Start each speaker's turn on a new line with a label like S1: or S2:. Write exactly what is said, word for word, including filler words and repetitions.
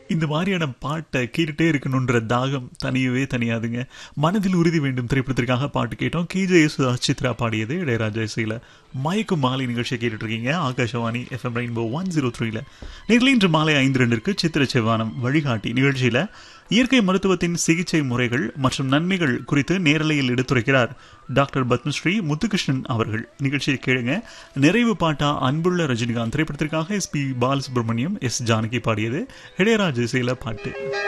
S1: இந்த மாதிரியான பாட்டை கேட்டுட்டே இருக்கணுன்ற தாகம் தனியவே தனியாதுங்க. மனதில் உறுதி வேண்டும் திரைப்படத்திற்காக பாட்டு கேட்டோம். கே ஜே யேசுதாஸ் சித்ரா பாடியது இளையராஜா இசையில். மயக்கும் மாலை நிகழ்ச்சியை கேட்டுட்டு இருக்கீங்க Akashvani FM rainbow one zero த்ரீல. நிகழ்ச்சி இன்று மாலை ஐந்து ரெண்டிற்கு சித்திர செவ்வானம் வழிகாட்டி நிகழ்ச்சியில் இயற்கை மருத்துவத்தின் சிகிச்சை முறைகள் மற்றும் நன்மைகள் குறித்து நேரலையில் எடுத்துரைக்கிறார் டாக்டர் பத்மஸ்ரீ முத்துகிருஷ்ணன் அவர்கள். நிகழ்ச்சியை கேளுங்க. நிறைவு பாட்டா அன்புள்ள ரஜினிகாந்த் திரைப்படத்திற்காக S B Balasubramaniam, S Janaki பாடியது இளையராஜா இசையில பாட்டு.